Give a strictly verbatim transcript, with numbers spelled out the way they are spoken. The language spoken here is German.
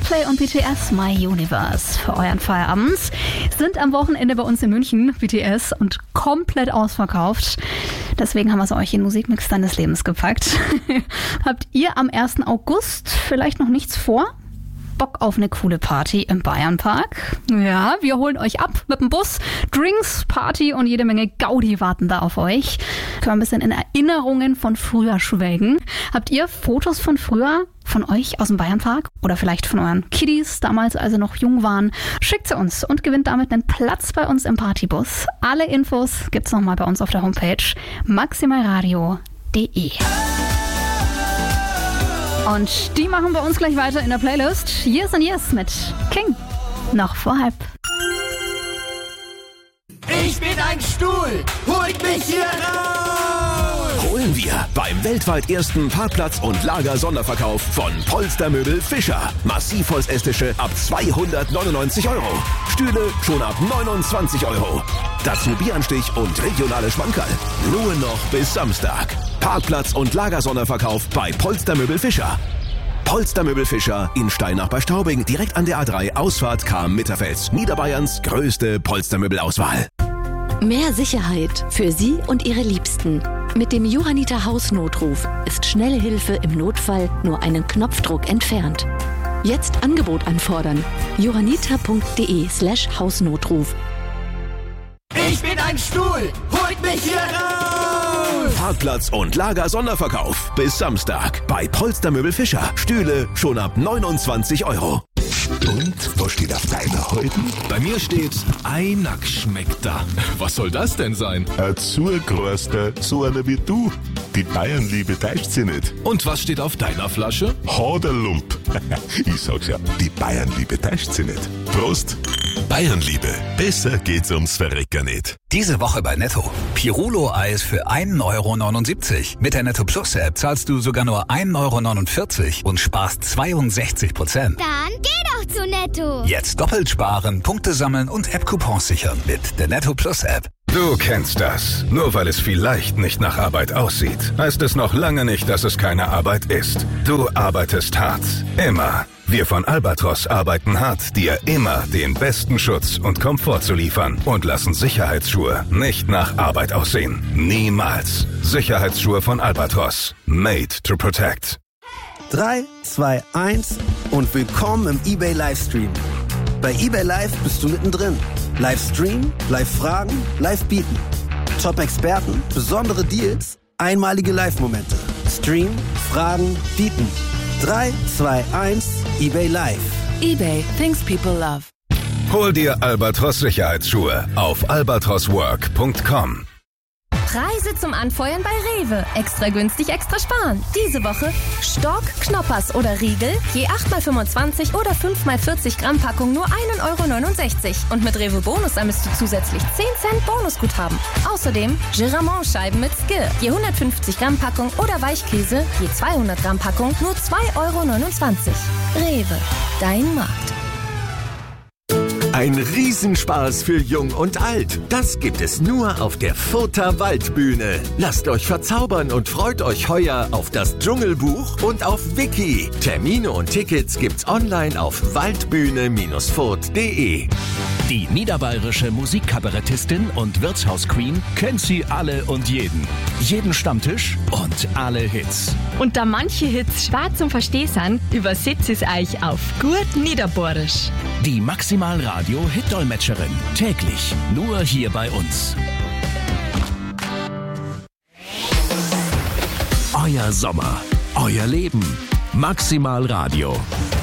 Coldplay und B T S My Universe für euren Feierabend. Sind am Wochenende bei uns in München, B T S, und komplett ausverkauft. Deswegen haben wir es euch in Musikmix deines Lebens gepackt. Habt ihr am ersten August vielleicht noch nichts vor? Bock auf eine coole Party im Bayernpark? Ja, wir holen euch ab mit dem Bus. Drinks, Party und jede Menge Gaudi warten da auf euch. Können wir ein bisschen in Erinnerungen von früher schwelgen. Habt ihr Fotos von früher, von euch aus dem Bayernpark? Oder vielleicht von euren Kiddies, damals als sie noch jung waren? Schickt sie uns und gewinnt damit einen Platz bei uns im Partybus. Alle Infos gibt's nochmal bei uns auf der Homepage maximalradio punkt de. Und die machen bei uns gleich weiter in der Playlist. Years and Years mit King. Noch vor halb. Ich bin ein Stuhl, holt mich hier raus! Holen wir beim weltweit ersten Parkplatz- und Lager-Sonderverkauf von Polstermöbel Fischer. Massivholzestische ab zweihundertneunundneunzig Euro. Stühle schon ab neunundzwanzig Euro. Dazu Bieranstich und regionale Schmankerl. Nur noch bis Samstag. Parkplatz- und Lagersonderverkauf bei Polstermöbel Fischer. Polstermöbel Fischer in Steinach bei Straubing, direkt an der A drei, Ausfahrt Cham-Mitterfels. Niederbayerns größte Polstermöbelauswahl. Mehr Sicherheit für Sie und Ihre Liebsten. Mit dem Johanniter Hausnotruf ist schnelle Hilfe im Notfall nur einen Knopfdruck entfernt. Jetzt Angebot anfordern. johanniter punkt de slash Hausnotruf. Ich bin ein Stuhl, holt mich hier raus! Parkplatz- und Lager-Sonderverkauf bis Samstag bei Polstermöbel Fischer. Stühle schon ab neunundzwanzig Euro. Und, was steht auf deiner heute? Bei mir steht, Einack schmeckt da. Was soll das denn sein? Ein Zugroster, so einer wie du. Die Bayernliebe täuscht sie nicht. Und was steht auf deiner Flasche? Haderlump. Ich sag's ja, die Bayernliebe täuscht sie nicht. Prost! Bayernliebe. Besser geht's ums Verrecken nicht. Diese Woche bei Netto. Pirulo-Eis für ein Euro neunundsiebzig. Mit der Netto Plus App zahlst du sogar nur ein Euro neunundvierzig und sparst zweiundsechzig Prozent. Dann geh doch zu Netto. Jetzt doppelt sparen, Punkte sammeln und App-Coupons sichern mit der Netto Plus App. Du kennst das. Nur weil es vielleicht nicht nach Arbeit aussieht, heißt es noch lange nicht, dass es keine Arbeit ist. Du arbeitest hart. Immer. Wir von Albatros arbeiten hart, dir immer den besten Schutz und Komfort zu liefern und lassen Sicherheitsschuhe nicht nach Arbeit aussehen. Niemals. Sicherheitsschuhe von Albatros. Made to protect. drei, zwei, eins und willkommen im eBay Livestream. Bei eBay Live bist du mittendrin. Livestream, Live-Fragen, Live-Bieten. Top-Experten, besondere Deals, einmalige Live-Momente. Stream, Fragen, Bieten. drei, zwei, eins, eBay Live. eBay, things people love. Hol dir Albatros Sicherheitsschuhe auf albatros work punkt com. Preise zum Anfeuern bei Rewe. Extra günstig, extra sparen. Diese Woche Stork, Knoppers oder Riegel, je acht mal fünfundzwanzig oder fünf mal vierzig Gramm Packung nur ein Euro neunundsechzig. Und mit Rewe Bonus ermisst du zusätzlich zehn Cent Bonusguthaben. Außerdem Giramont-Scheiben mit Skir, je hundertfünfzig Gramm Packung oder Weichkäse, je zweihundert Gramm Packung nur zwei Euro neunundzwanzig. Rewe, dein Markt. Ein Riesenspaß für Jung und Alt. Das gibt es nur auf der Further Waldbühne. Lasst euch verzaubern und freut euch heuer auf das Dschungelbuch und auf Wiki. Termine und Tickets gibt's online auf waldbühne Bindestrich furt punkt de. Die niederbayerische Musikkabarettistin und Wirtshausqueen kennt sie alle und jeden. Jeden Stammtisch und alle Hits. Und da manche Hits schwer zum Verstehen sind, übersetzt es euch auf gut Niederbayerisch. Die Maximalradio-Hitdolmetscherin. Täglich nur hier bei uns. Euer Sommer, euer Leben. Maximalradio.